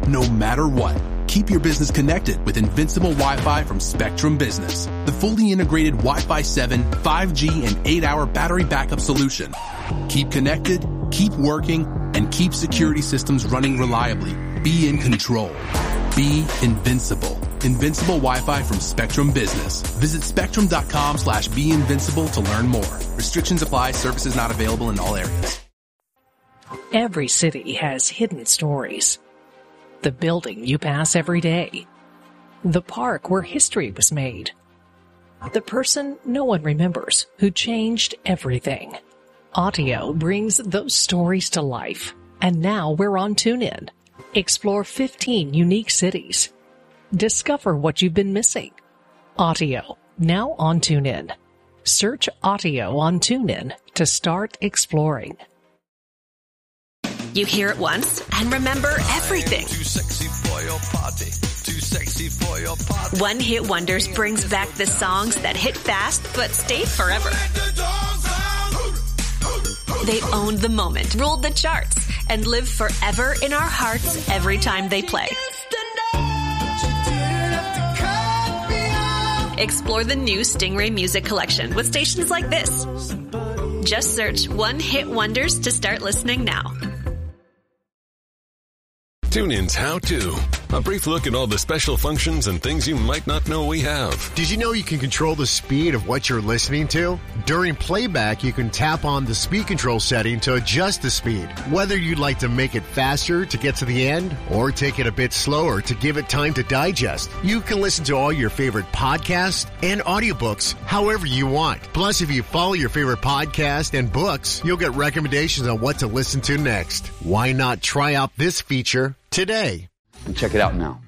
no matter what. Keep your business connected with Invincible Wi-Fi from Spectrum Business, the fully integrated Wi-Fi 7, 5G, and 8-hour battery backup solution. Keep connected, keep working, and keep security systems running reliably. Be in control. Be invincible. Invincible Wi-Fi from Spectrum Business. Visit spectrum.com/beinvincible to learn more. Restrictions apply. Services not available in all areas. Every city has hidden stories. The building you pass every day. The park where history was made. The person no one remembers who changed everything. Audio brings those stories to life. And now we're on TuneIn. Explore 15 unique cities. Discover what you've been missing. Audio, now on TuneIn. Search Audio on TuneIn to start exploring. You hear it once and remember everything. Too sexy for your party. Too sexy for your party. One Hit Wonders brings back the songs that hit fast but stay forever. They owned the moment, ruled the charts, and live forever in our hearts every time they play. Explore the new Stingray Music Collection with stations like this. Just search One Hit Wonders to start listening now. TuneIn's How To. A brief look at all the special functions and things you might not know we have. Did you know you can control the speed of what you're listening to? During playback, you can tap on the speed control setting to adjust the speed. Whether you'd like to make it faster to get to the end or take it a bit slower to give it time to digest, you can listen to all your favorite podcasts and audiobooks however you want. Plus, if you follow your favorite podcast and books, you'll get recommendations on what to listen to next. Why not try out this feature today? And check it out now.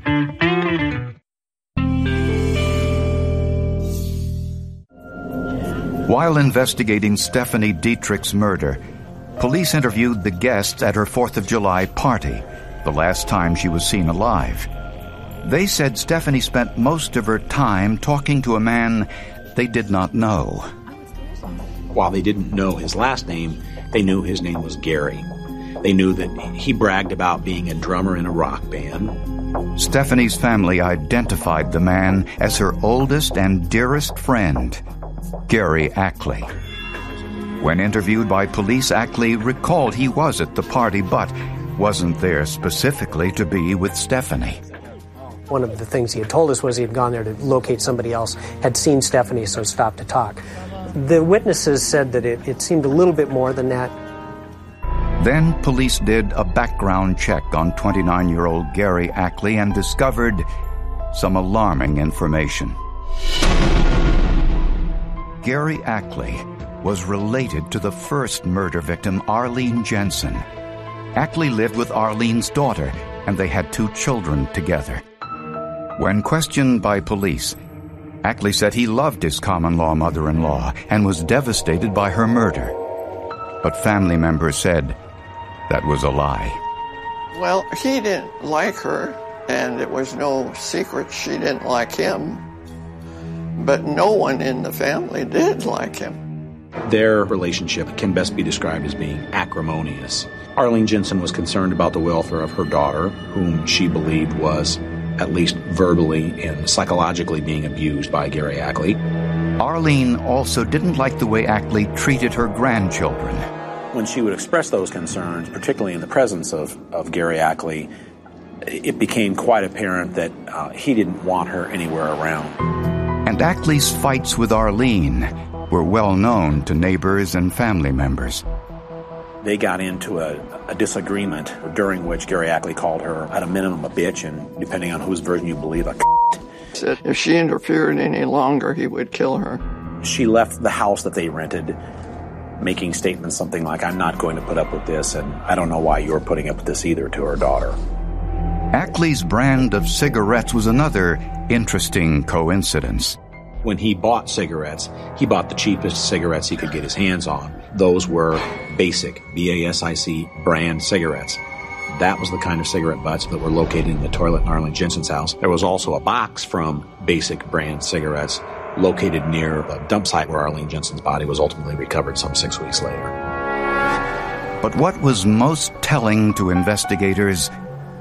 While investigating Stephanie Dietrich's murder, police interviewed the guests at her 4th of July party, the last time she was seen alive. They said Stephanie spent most of her time talking to a man they did not know. While they didn't know his last name, they knew his name was Gary. They knew that he bragged about being a drummer in a rock band. Stephanie's family identified the man as her oldest and dearest friend, Gary Ackley. When interviewed by police, Ackley recalled he was at the party but wasn't there specifically to be with Stephanie. One of the things he had told us was he had gone there to locate somebody else, had seen Stephanie, so stopped to talk. The witnesses said that it seemed a little bit more than that. Then police did a background check on 29-year-old Gary Ackley and discovered some alarming information. Gary Ackley was related to the first murder victim, Arlene Jensen. Ackley lived with Arlene's daughter, and they had 2 children together. When questioned by police, Ackley said he loved his common-law mother-in-law and was devastated by her murder. But family members said that was a lie. Well, he didn't like her, and it was no secret she didn't like him. But no one in the family did like him. Their relationship can best be described as being acrimonious. Arlene Jensen was concerned about the welfare of her daughter, whom she believed was, at least verbally and psychologically, being abused by Gary Ackley. Arlene also didn't like the way Ackley treated her grandchildren. When she would express those concerns, particularly in the presence of Gary Ackley, it became quite apparent that he didn't want her anywhere around. And Ackley's fights with Arlene were well known to neighbors and family members. They got into a disagreement during which Gary Ackley called her, at a minimum, a bitch, and depending on whose version you believe, a said if she interfered any longer, he would kill her. She left the house that they rented, making statements something like, "I'm not going to put up with this, and I don't know why you're putting up with this either," to her daughter. Ackley's brand of cigarettes was another interesting coincidence. When he bought cigarettes, he bought the cheapest cigarettes he could get his hands on. Those were Basic, B-A-S-I-C, brand cigarettes. That was the kind of cigarette butts that were located in the toilet in Arlene Jensen's house. There was also a box from Basic brand cigarettes located near the dump site where Arlene Jensen's body was ultimately recovered some 6 weeks later. But what was most telling to investigators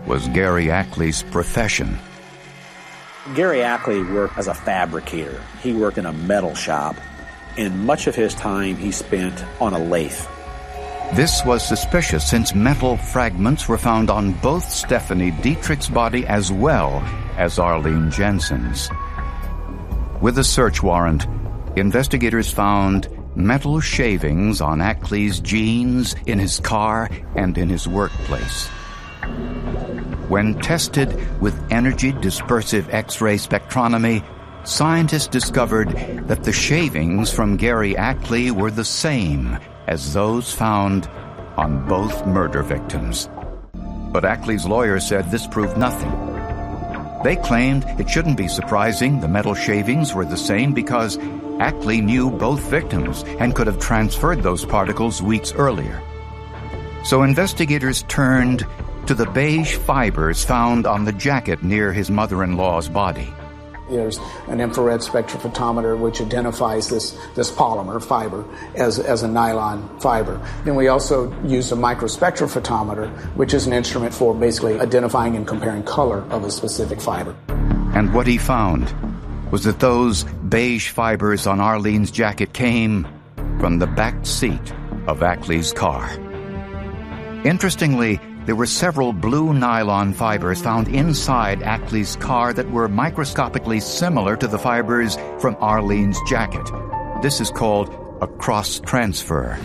was Gary Ackley's profession. Gary Ackley worked as a fabricator. He worked in a metal shop, and much of his time he spent on a lathe. This was suspicious since metal fragments were found on both Stephanie Dietrich's body as well as Arlene Jensen's. With a search warrant, investigators found metal shavings on Ackley's jeans, in his car, and in his workplace. When tested with energy dispersive X-ray spectrometry, scientists discovered that the shavings from Gary Ackley were the same as those found on both murder victims. But Ackley's lawyer said this proved nothing. They claimed it shouldn't be surprising the metal shavings were the same because Ackley knew both victims and could have transferred those particles weeks earlier. So investigators turned to the beige fibers found on the jacket near his mother-in-law's body. There's an infrared spectrophotometer which identifies this polymer fiber as a nylon fiber. Then we also use a microspectrophotometer, which is an instrument for basically identifying and comparing color of a specific fiber. And what he found was that those beige fibers on Arlene's jacket came from the back seat of Ackley's car. Interestingly, there were several blue nylon fibers found inside Ackley's car that were microscopically similar to the fibers from Arlene's jacket. This is called a cross-transfer.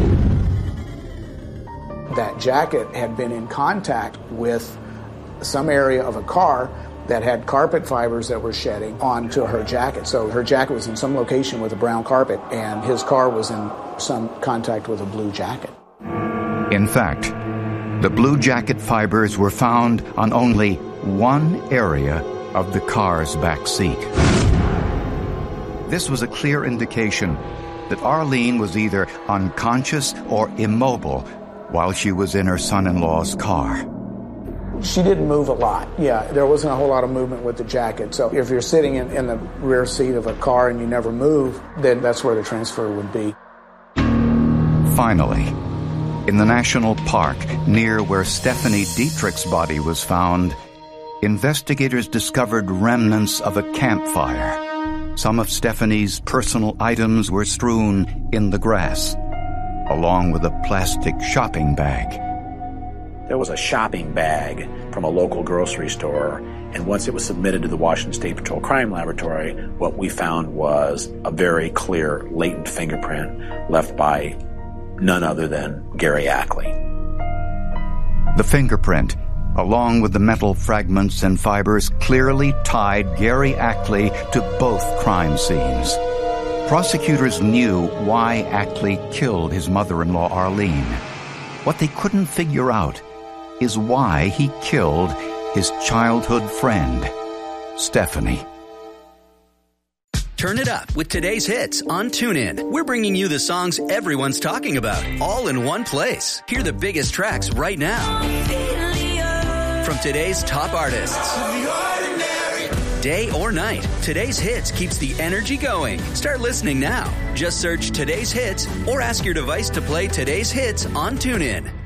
That jacket had been in contact with some area of a car that had carpet fibers that were shedding onto her jacket. So her jacket was in some location with a brown carpet, and his car was in some contact with a blue jacket. In fact, the blue jacket fibers were found on only one area of the car's back seat. This was a clear indication that Arlene was either unconscious or immobile while she was in her son-in-law's car. She didn't move a lot. Yeah, there wasn't a whole lot of movement with the jacket. So if you're sitting in the rear seat of a car and you never move, then that's where the transfer would be. Finally, in the national park near where Stephanie Dietrich's body was found, investigators discovered remnants of a campfire. Some of Stephanie's personal items were strewn in the grass, along with a plastic shopping bag. There was a shopping bag from a local grocery store, and once it was submitted to the Washington State Patrol Crime Laboratory, what we found was a very clear, latent fingerprint left by none other than Gary Ackley. The fingerprint, along with the metal fragments and fibers, clearly tied Gary Ackley to both crime scenes. Prosecutors knew why Ackley killed his mother-in-law, Arlene. What they couldn't figure out is why he killed his childhood friend, Stephanie. Turn it up with today's hits on TuneIn. We're bringing you the songs everyone's talking about, all in one place. Hear the biggest tracks right now from today's top artists. Day or night, today's hits keeps the energy going. Start listening now. Just search today's hits or ask your device to play today's hits on TuneIn.